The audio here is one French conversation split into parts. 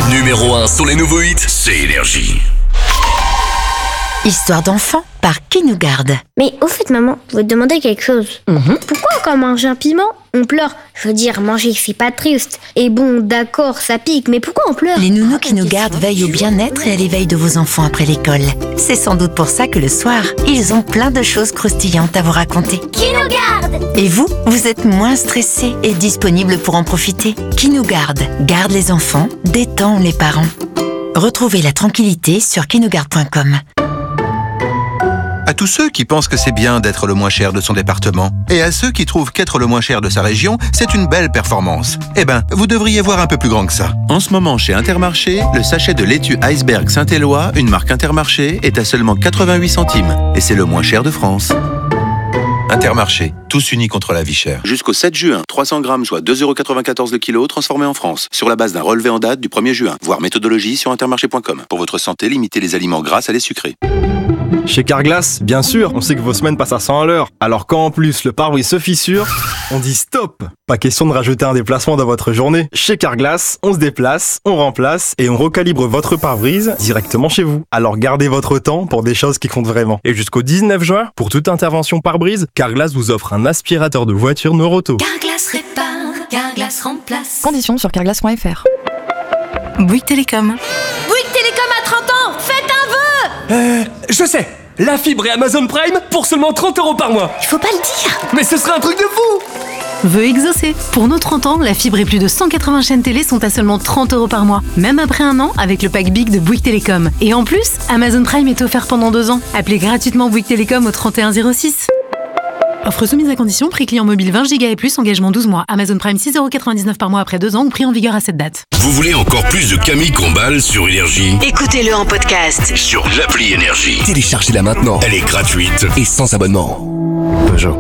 Numéro 1 sur les nouveaux hits, c'est Énergie. Histoire d'enfant par Qui nous garde. Mais au fait, maman, je vais te demander quelque chose. Pourquoi quand on mange un piment, on pleure? Je veux dire, manger, c'est pas triste. Et bon, d'accord, ça pique, mais pourquoi on pleure? Les nounous Qui nous gardent veillent au bien-être et à l'éveil de vos enfants après l'école. C'est sans doute pour ça que le soir, ils ont plein de choses croustillantes à vous raconter. Qui nous garde? Et vous êtes moins stressé et disponible pour en profiter. Qui nous garde les enfants, détend les parents. Retrouvez la tranquillité sur quinougarde.com. À tous ceux qui pensent que c'est bien d'être le moins cher de son département, et à ceux qui trouvent qu'être le moins cher de sa région, c'est une belle performance. Eh ben, vous devriez voir un peu plus grand que ça. En ce moment, chez Intermarché, le sachet de laitue Iceberg Saint-Éloi, une marque Intermarché, est à seulement 88 centimes. Et c'est le moins cher de France. Intermarché, tous unis contre la vie chère. Jusqu'au 7 juin, 300 grammes, soit 2,94€ le kilo, transformés en France. Sur la base d'un relevé en date du 1er juin. Voir méthodologie sur intermarché.com. Pour votre santé, limitez les aliments gras à les sucrés. Chez Carglass, bien sûr, on sait que vos semaines passent à 100 à l'heure. Alors quand en plus le pare-brise se fissure, on dit stop. Pas question de rajouter un déplacement dans votre journée. Chez Carglass, on se déplace, on remplace et on recalibre votre pare-brise directement chez vous. Alors gardez votre temps pour des choses qui comptent vraiment. Et jusqu'au 19 juin, pour toute intervention pare-brise, Carglass vous offre un aspirateur de voiture Noroto. Carglass répare, Carglass remplace. Conditions sur carglass.fr. Bouygues Télécom. Bouygues Télécom à 30 ans, faites un vœu. Je sais, la fibre et Amazon Prime pour seulement 30€ par mois. Il faut pas le dire. Mais ce serait un truc de fou. Vœu exaucé. Pour nos 30 ans, la fibre et plus de 180 chaînes télé sont à seulement 30€ par mois. Même après un an, avec le pack Big de Bouygues Télécom. Et en plus, Amazon Prime est offert pendant 2 ans. Appelez gratuitement Bouygues Télécom au 3106. Offre soumise à condition, prix client mobile 20 Go et plus, engagement 12 mois. Amazon Prime 6,99€ par mois après 2 ans ou prix en vigueur à cette date. Vous voulez encore plus de Camille Combal sur Énergie? Écoutez-le en podcast. Sur l'appli Énergie. Téléchargez-la maintenant. Elle est gratuite. Et sans abonnement. Peugeot.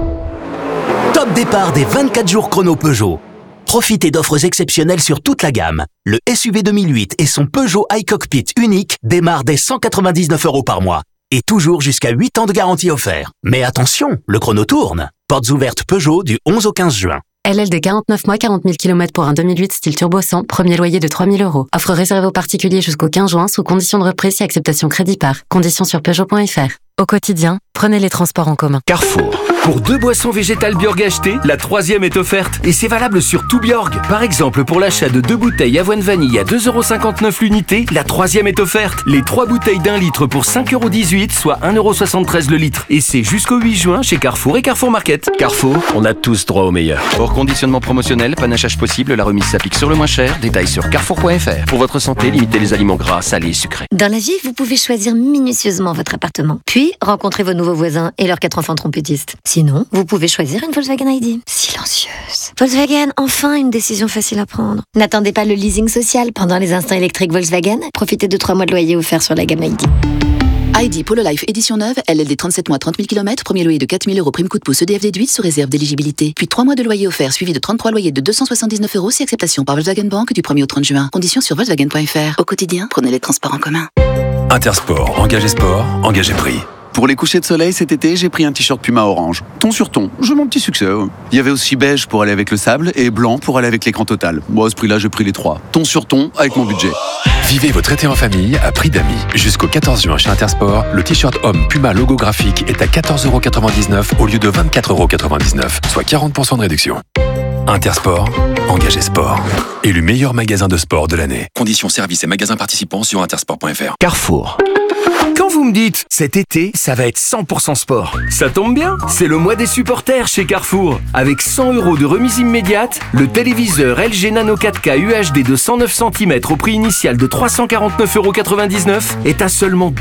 Top départ des 24 jours chrono Peugeot. Profitez d'offres exceptionnelles sur toute la gamme. Le SUV 2008 et son Peugeot iCockpit unique démarrent dès 199€ par mois. Et toujours jusqu'à 8 ans de garantie offert. Mais attention, le chrono tourne. Portes ouvertes Peugeot du 11 au 15 juin. LLD 49 mois, 40 000 km pour un 2008 style turbo 100, premier loyer de 3 000 €. Offre réservée aux particuliers jusqu'au 15 juin sous condition de reprise et acceptation crédit par. Conditions sur Peugeot.fr. Au quotidien, prenez les transports en commun. Carrefour. Pour 2 boissons végétales Bjorg achetées, la 3e est offerte. Et c'est valable sur tout Bjorg. Par exemple, pour l'achat de 2 bouteilles avoine vanille à 2,59€ l'unité, la 3e est offerte. Les 3 bouteilles d'1 litre pour 5,18€, soit 1,73€ le litre. Et c'est jusqu'au 8 juin chez Carrefour et Carrefour Market. Carrefour, on a tous droit au meilleur. Hors conditionnement promotionnel, panachage possible, la remise s'applique sur le moins cher. Détails sur carrefour.fr. Pour votre santé, limitez les aliments gras, salés et sucrés. Dans la vie, vous pouvez choisir minutieusement votre appartement. Puis, rencontrer vos nouveaux voisins et leurs 4 enfants trompettistes. Sinon, vous pouvez choisir une Volkswagen ID. Silencieuse. Volkswagen, enfin une décision facile à prendre. N'attendez pas le leasing social pendant les instants électriques Volkswagen. Profitez de 3 mois de loyer offerts sur la gamme ID. ID Polo Life édition neuve, LLD 37 mois 30 000 km, premier loyer de 4 000 €, prime coup de pouce EDF déduite sous réserve d'éligibilité. Puis 3 mois de loyer offert suivi de 33 loyers de 279 € si acceptation par Volkswagen Bank du 1er au 30 juin. Conditions sur Volkswagen.fr. Au quotidien, prenez les transports en commun. Intersport, engagé sport, engagé prix. Pour les couchers de soleil cet été, j'ai pris un t-shirt Puma orange. Ton sur ton, j'ai mon petit succès. Il y avait aussi beige pour aller avec le sable et blanc pour aller avec l'écran total. Moi, à ce prix-là, j'ai pris les 3. Ton sur ton avec mon budget. Vivez votre été en famille à prix d'amis. Jusqu'au 14 juin chez Intersport, le t-shirt homme Puma logo graphique est à 14,99€ au lieu de 24,99€, soit 40% de réduction. Intersport, engagé sport. Élu meilleur magasin de sport de l'année. Conditions services et magasins participants sur intersport.fr. Carrefour. Quand vous me dites, cet été, ça va être 100% sport, ça tombe bien, c'est le mois des supporters chez Carrefour. Avec 100 € de remise immédiate, le téléviseur LG Nano 4K UHD de 109 cm au prix initial de 349,99€ est à seulement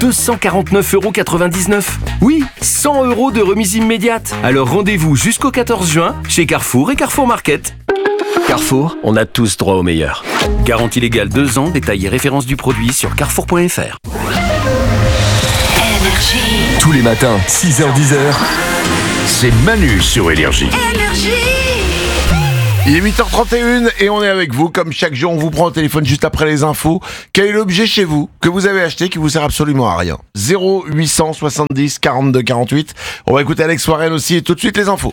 249,99€. Oui, 100 € de remise immédiate. Alors rendez-vous jusqu'au 14 juin chez Carrefour et Carrefour Market. Carrefour, on a tous droit au meilleur. Garantie légale 2 ans, détail et référence du produit sur carrefour.fr. Tous les matins, 6h-10h, c'est Manu sur Énergie. Il est 8h31 et on est avec vous. Comme chaque jour, on vous prend au téléphone juste après les infos. Quel est l'objet chez vous que vous avez acheté qui vous sert absolument à rien? 0870 42 48. On va écouter Alex Warren aussi et tout de suite les infos.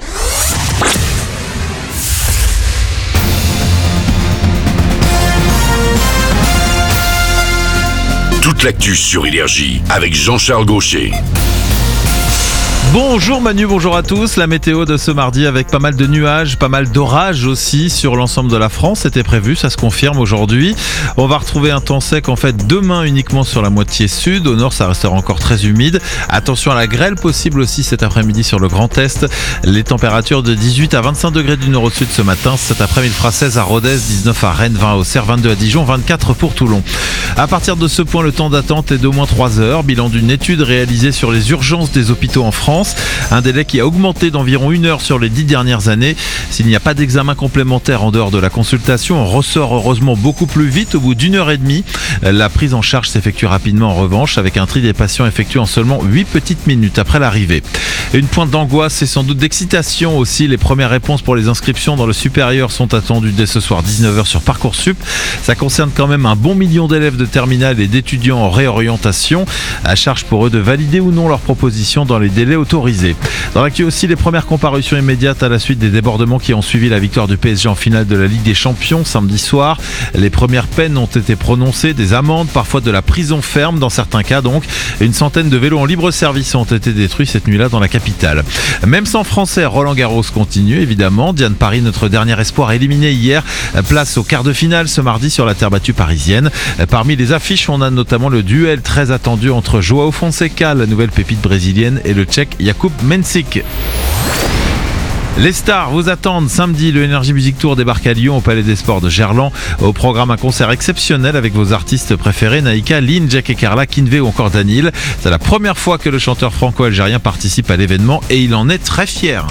l'actu sur Énergie avec Jean-Charles Gaucher. Bonjour Manu, bonjour à tous. La météo de ce mardi avec pas mal de nuages, pas mal d'orages aussi sur l'ensemble de la France. C'était prévu, ça se confirme aujourd'hui. On va retrouver un temps sec en fait demain uniquement sur la moitié sud. Au nord, ça restera encore très humide. Attention à la grêle possible aussi cet après-midi sur le Grand Est. Les températures de 18 à 25 degrés du nord au sud ce matin. Cet après-midi, il fera 16 à Rodez, 19 à Rennes, 20 à Auxerre, 22 à Dijon, 24 pour Toulon. À partir de ce point, le temps d'attente est d'au moins 3 heures. Bilan d'une étude réalisée sur les urgences des hôpitaux en France. Un délai qui a augmenté d'environ 1 heure sur les 10 dernières années. S'il n'y a pas d'examen complémentaire en dehors de la consultation, on ressort heureusement beaucoup plus vite au bout d'1 heure et demie. La prise en charge s'effectue rapidement en revanche avec un tri des patients effectué en seulement 8 petites minutes après l'arrivée. Une pointe d'angoisse et sans doute d'excitation aussi. Les premières réponses pour les inscriptions dans le supérieur sont attendues dès ce soir 19h sur Parcoursup. Ça concerne quand même un bon million d'élèves de terminale et d'étudiants en réorientation. À charge pour eux de valider ou non leurs propositions dans les délais autorisés. Dans l'actu aussi, les premières comparutions immédiates à la suite des débordements qui ont suivi la victoire du PSG en finale de la Ligue des Champions samedi soir. Les premières peines ont été prononcées, des amendes, parfois de la prison ferme dans certains cas donc. Une centaine de vélos en libre service ont été détruits cette nuit-là dans la capitale. Même sans français, Roland Garros continue évidemment. Diane Paris, notre dernier espoir, éliminé hier. Place au quart de finale ce mardi sur la terre battue parisienne. Parmi les affiches, on a notamment le duel très attendu entre Joao Fonseca, la nouvelle pépite brésilienne, et le tchèque Jakub Mensik. Les stars vous attendent samedi. Le Energy Music Tour débarque à Lyon au Palais des Sports de Gerland. Au programme, un concert exceptionnel avec vos artistes préférés Naïka, Lynn, Jack et Carla, Kinvey ou encore Danil. C'est la première fois que le chanteur franco-algérien participe à l'événement et il en est très fier.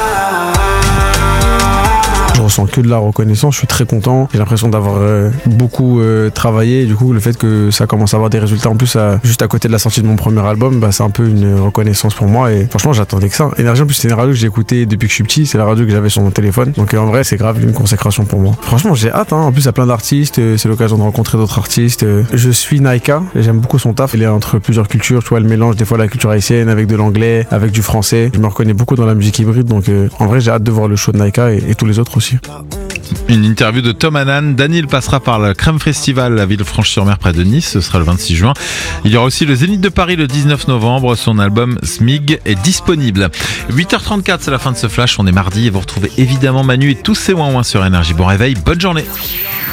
Je ressens que de la reconnaissance, je suis très content. J'ai l'impression d'avoir beaucoup travaillé. Et du coup, le fait que ça commence à avoir des résultats en plus juste à côté de la sortie de mon premier album, c'est un peu une reconnaissance pour moi. Et franchement, j'attendais que ça. Énergie, en plus, c'est une radio que j'ai écoutée depuis que je suis petit. C'est la radio que j'avais sur mon téléphone. Donc en vrai, c'est grave une consécration pour moi. Franchement, j'ai hâte. En plus, il y a plein d'artistes. C'est l'occasion de rencontrer d'autres artistes. Je suis Naïka. J'aime beaucoup son taf. Il est entre plusieurs cultures. Tu vois, elle mélange des fois la culture haïtienne avec de l'anglais, avec du français. Je me reconnais beaucoup dans la musique hybride. Donc en vrai, j'ai hâte de voir le show de Naïka et tous les autres aussi. Une interview de Tom Hannan. Danil passera par le Crème Festival à Villefranche-sur-Mer près de Nice. Ce sera le 26 juin. Il y aura aussi le Zénith de Paris le 19 novembre. Son album Smig est disponible. 8h34, c'est la fin de ce flash. On est mardi et vous retrouvez évidemment Manu et tous ses ouin-ouin sur Énergie. Bon réveil, bonne journée.